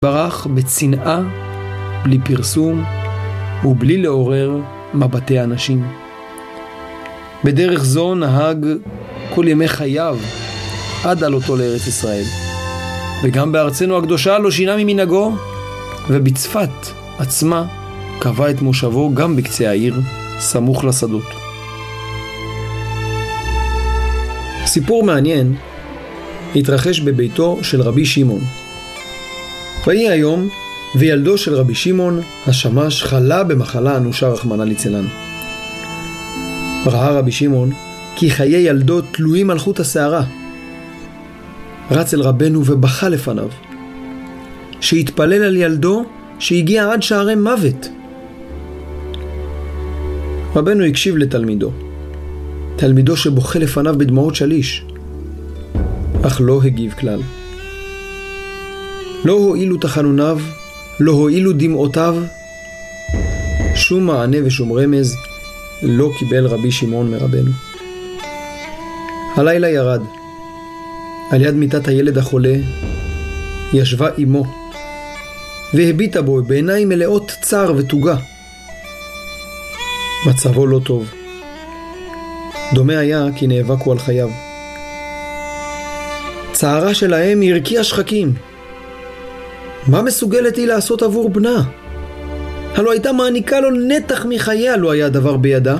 ברח בצנעה, בלי פרסום ובלי לעורר מבטי אנשים. בדרך זו נהג כל ימי חייו עד עלותו לארץ ישראל. וגם בארצנו הקדושה לא שינה ממנהגו, ובצפת עצמה קבע את מושבו גם בקצה העיר, סמוך לשדות. סיפור מעניין התרחש בביתו של רבי שמעון. ויהי היום, וילדו של רבי שמעון השמש חלה במחלה אנושה רחמנא ליצלן. ראה רבי שמעון כי חיי ילדו תלויים על חוט השערה. רץ אל רבנו ובכה לפניו, שהתפלל על ילדו שהגיע עד שערי מוות. רבנו הקשיב לתלמידו, תלמידו שבוכה לפניו בדמעות שליש, אך לא הגיב כלל. לא הועילו תחנוניו, לא הועילו דמעותיו, שום מענה ושום רמז לא קיבל רבי שמעון מרבנו. הלילה ירד. על יד מיטת הילד החולה ישבה אמו, והביטה בו בעיניים מלאות צער ותוגה. מצבו לא טוב. דומה היה כי נאבקו על חייו. צערה שלהם הרקיעה שחקים. מה מסוגלת היא לעשות עבור בנה? הלא הייתה מעניקה לו נתח מחייה לו היה הדבר בידה.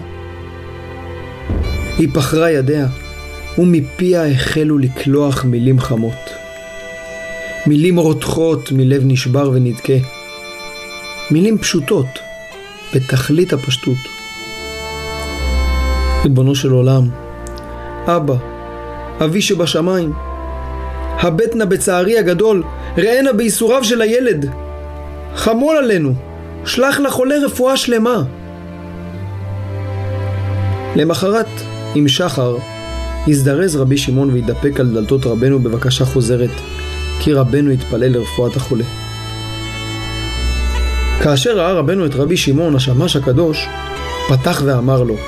היא פחרה ידיה, ומפיה החלו לקלוח מילים חמות. מילים רותחות מלב נשבר ונדכה. מילים פשוטות, בתכלית הפשטות. ריבונו של עולם, אבא, אבי שבשמיים, הבט נא בצערי הגדול, ראינה בייסוריו של הילד. חמול עלינו, שלח לחולה רפואה שלמה. למחרת, עם שחר, הזדרז רבי שמעון והתדפק על דלתות רבנו בבקשה חוזרת, כי רבנו התפלל לרפואת החולה. כאשר ראה רבנו את רבי שמעון השמש הקדוש, פתח ואמר לו,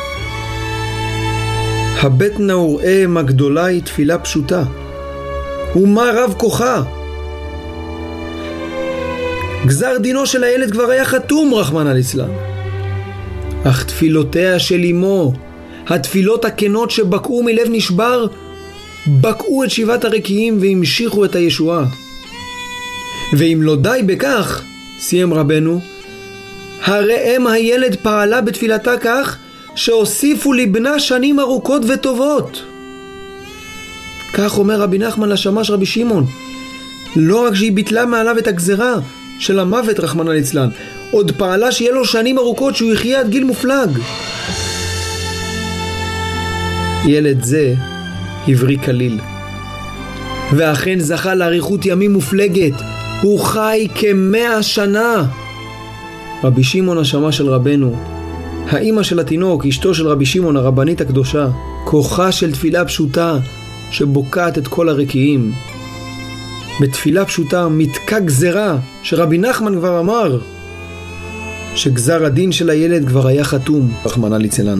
הבט נא וראה מה גדולה היא תפילה פשוטה, ומה רב כוחה. גזר דינו של הילד כבר היה חתום רחמנא ליצלן, אך תפילותיה של אמו, התפילות הכנות שבקעו מלב נשבר, בקעו את שבעת הרקיעים והמשיכו את הישועה. ואם לא די בכך, סיים רבנו, הרי אם הילד פעלה בתפילתה כך שהוסיפו לבנה שנים ארוכות וטובות. כך אומר רבי נחמן לשמש רבי שמעון, לא רק שהיא ביטלה מעליו את הגזרה של המוות רחמנא ליצלן, עוד פעלה שיהיה לו שנים ארוכות שהוא יחיה עד גיל מופלג. ילד זה עברי כליל, ואכן זכה לאריכות ימים מופלגת, הוא חי כ100 שנה. רבי שמעון השמש של רבנו, האמא של התינוק, אשתו של רבי שמעון הרבנית הקדושה, כוחה של תפילה פשוטה שבוקעת את כל הרקיעים. בתפילה פשוטה מתקה גזרה שרבי נחמן כבר אמר שגזר הדין של הילד כבר היה חתום רחמנא ליצלן.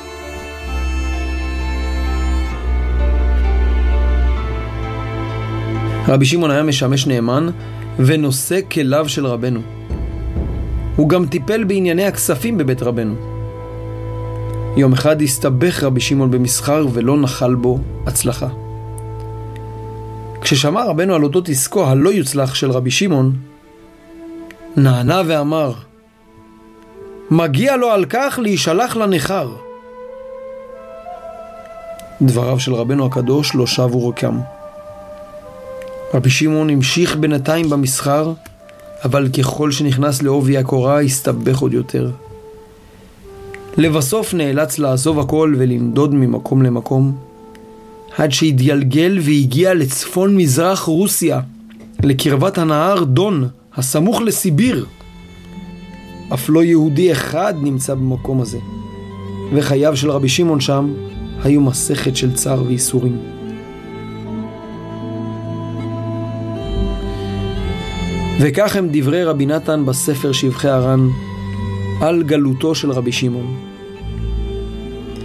רבי שמעון היה משמש נאמן ונושא כליו של רבנו. הוא גם טיפל בענייני הכספים בבית רבנו. יום אחד הסתבך רבי שמעון במסחר ולא נחל בו הצלחה. כששמע רבנו על אותו עסקו הלא יוצלח של רבי שמעון, נענה ואמר, מגיע לו על כך להישלח לנחר. דבריו של רבנו הקדוש לא שבו רקם. רבי שמעון המשיך בינתיים במסחר, אבל ככל שנכנס לעובי הקורה הסתבך עוד יותר. לבסוף נאלץ לעזוב הכל ולנדוד ממקום למקום, עד שהתגלגל והגיע לצפון מזרח רוסיה, לקרבת הנהר דון, הסמוך לסיביר. אף לא יהודי אחד נמצא במקום הזה, וחייו של רבי שמעון שם היו מסכת של צער וייסורים. וכך הם דברי רבי נתן בספר שבחי הר"ן על גלותו של רבי שמעון.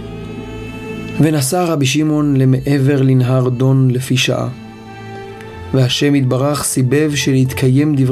ונסע רבי שמעון למעבר לנהר דון לפי שעה, והשם יתברך סיבב שנתקיים דברי